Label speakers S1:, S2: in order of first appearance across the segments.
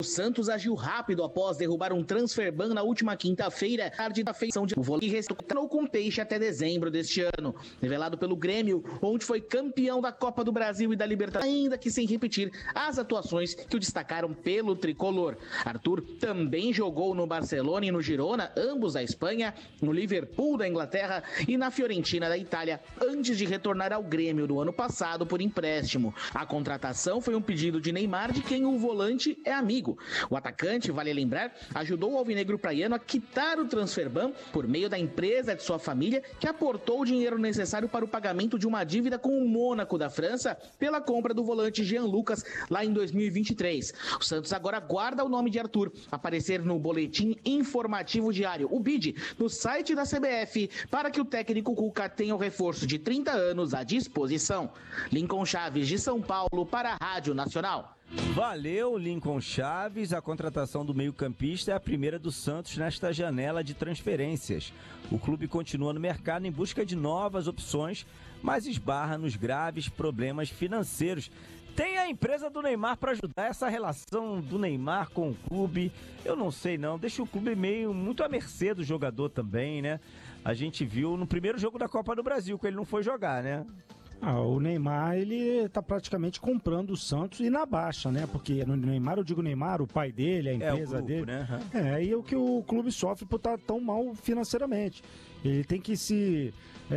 S1: Santos agiu rápido após derrubar um transfer ban na última quinta-feira, tarde da feição de vôlei, e retornou com Peixe até dezembro deste ano. Revelado pelo Grêmio, onde foi campeão da Copa do Brasil e da Libertadores, ainda que sem repetir as atuações que o destacaram pelo tricolor. Arthur também jogou no Barcelona e no Girona, ambos da Espanha, no Liverpool da Inglaterra e na Fiorentina da Itália, antes de retornar ao Grêmio no ano passado por empréstimo. A contratação foi um pedido de Neymar, de quem o volante é amigo. O atacante, vale lembrar, ajudou o alvinegro praiano a quitar o transfer ban por meio da empresa de sua família, que aportou o dinheiro necessário para o pagamento de uma dívida com o Mônaco da França pela compra do volante Jean Lucas lá em 2023. O Santos agora guarda o nome de Arthur aparecer no boletim informativo diário, o BID, no site da CBF, para que o técnico Cuca tenha o reforço de 30 anos à disposição. Lincoln Chaves, de São Paulo, para a Rádio Nacional.
S2: Valeu, Lincoln Chaves. A contratação do meio-campista é a primeira do Santos nesta janela de transferências. O clube continua no mercado em busca de novas opções, mas esbarra nos graves problemas financeiros. Tem a empresa do Neymar para ajudar essa relação do Neymar com o clube. Eu não sei não, deixa o clube muito à mercê do jogador também, né? A gente viu no primeiro jogo da Copa do Brasil que ele não foi jogar, né?
S3: O Neymar, ele tá praticamente comprando o Santos e na baixa, né? Porque no Neymar, eu digo Neymar, o pai dele, a empresa
S2: grupo,
S3: dele.
S2: Né?
S3: E o que o clube sofre por estar tão mal financeiramente. Ele tem que se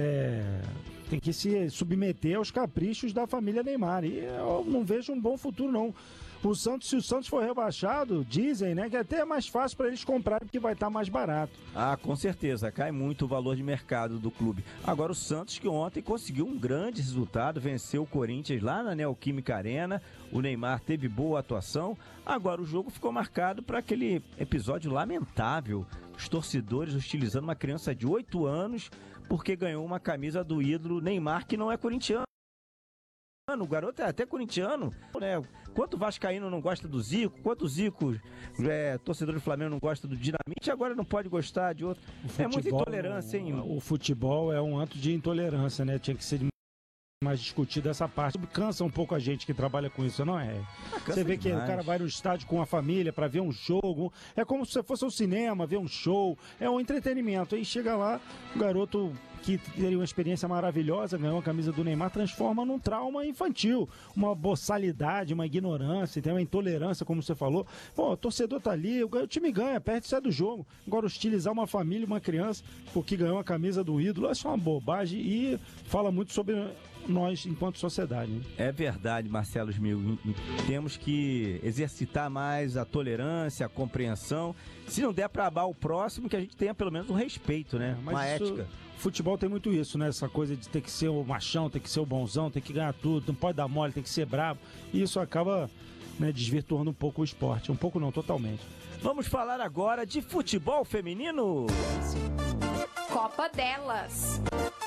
S3: submeter aos caprichos da família Neymar. E eu não vejo um bom futuro, não. Se o Santos for rebaixado, dizem, né, que até é mais fácil para eles comprarem, porque vai estar mais barato.
S2: Com certeza, cai muito o valor de mercado do clube. Agora o Santos, que ontem conseguiu um grande resultado, venceu o Corinthians lá na Neoquímica Arena, o Neymar teve boa atuação, agora o jogo ficou marcado para aquele episódio lamentável, os torcedores hostilizando uma criança de 8 anos porque ganhou uma camisa do ídolo Neymar, que não é corintiano. O garoto é até corintiano, né? Quanto vascaíno não gosta do Zico, quanto Zico, torcedor do Flamengo, não gosta do Dinamite, agora não pode gostar de outro. É muita intolerância, hein?
S3: O futebol é um ato de intolerância, né? Tinha que ser mais discutido essa parte. Cansa um pouco a gente que trabalha com isso, não é? Você vê que o cara vai no estádio com a família para ver um jogo, é como se fosse um cinema, ver um show, é um entretenimento. Aí chega lá, o garoto que teria uma experiência maravilhosa, ganhou a camisa do Neymar, transforma num trauma infantil, uma boçalidade, uma ignorância, tem uma intolerância, como você falou. Pô, o torcedor tá ali, o time ganha, perde, sai do jogo. Agora, hostilizar uma família, uma criança, porque ganhou a camisa do ídolo, isso é uma bobagem e fala muito sobre nós enquanto sociedade, né?
S2: É verdade, Marcelo Smigo. Temos que exercitar mais a tolerância, a compreensão. Se não der para abar o próximo, que a gente tenha pelo menos um respeito, né? Uma ética.
S3: Futebol tem muito isso, né? Essa coisa de ter que ser o machão, ter que ser o bonzão, ter que ganhar tudo, não pode dar mole, tem que ser bravo. E isso acaba, né, desvirtuando um pouco o esporte. Um pouco não, totalmente.
S2: Vamos falar agora de futebol feminino.
S4: Copa delas.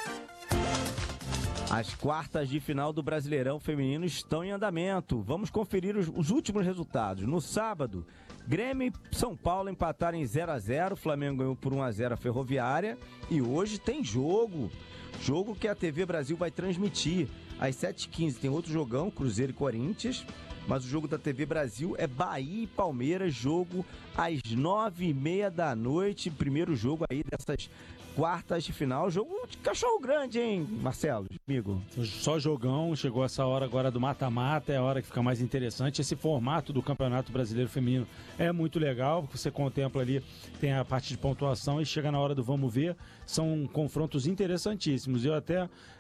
S2: As quartas de final do Brasileirão Feminino estão em andamento. Vamos conferir os últimos resultados. No sábado, Grêmio e São Paulo empataram em 0-0. O Flamengo ganhou por 1-0 a Ferroviária. E hoje tem jogo. Jogo que a TV Brasil vai transmitir. Às 7h15 tem outro jogão, Cruzeiro e Corinthians. Mas o jogo da TV Brasil é Bahia e Palmeiras. Jogo às 9h30 da noite. Primeiro jogo aí dessas quartas de final. Jogo de cachorro grande, hein, Marcelo, amigo?
S3: Só jogão, chegou essa hora agora do mata-mata, é a hora que fica mais interessante. Esse formato do Campeonato Brasileiro Feminino é muito legal, você contempla ali, tem a parte de pontuação e chega na hora do vamos ver, são confrontos interessantíssimos. Eu até